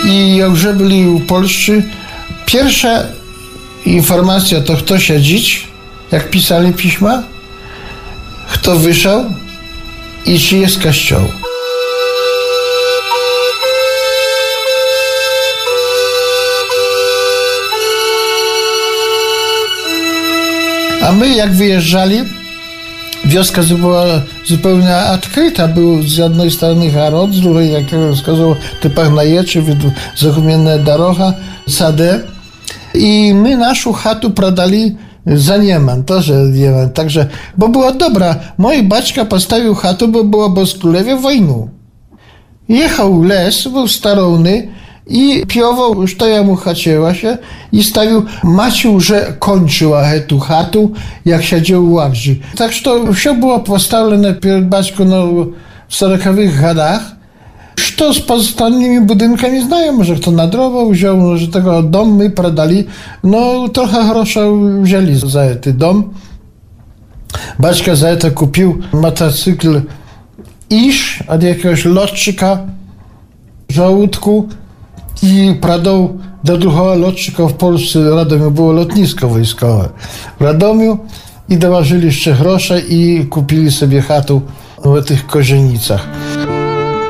i jak już byli u Polscy, pierwsza informacja to kto siedzieć, jak pisali pisma, kto wyszedł i czy jest kościół. A my jak wyjeżdżali, wioska była zupełnie odkryta. Był z jednej strony Harod, z drugiej, jak wskazał, typach najeczy, zachumienna doroga, sadę. I my naszą chatę prodali za nieman, też nieman. Także, bo była dobra. Mój baćka postawił chatę, bo była bez królewie wojnu. Jechał les, był starowny i piował, już to ja mu chaciła się i stawił, macił, że kończyła tu chatu, jak siedział w łagzi. Tak, że to wszystko było postawione przed baćką w 40-wych latach. Co z pozostałymi budynkami znają, może kto na drogę wziął, że tego dom my prodali, trochę grosza wzięli za ten dom. Baćka za to kupił motocykl Iż od jakiegoś lotczyka w żołądku i pradał do drugiego lotczyka w Polsce, w Radomiu było lotnisko wojskowe. W Radomiu i dołożyli jeszcze grosze i kupili sobie chatę w tych Kozienicach.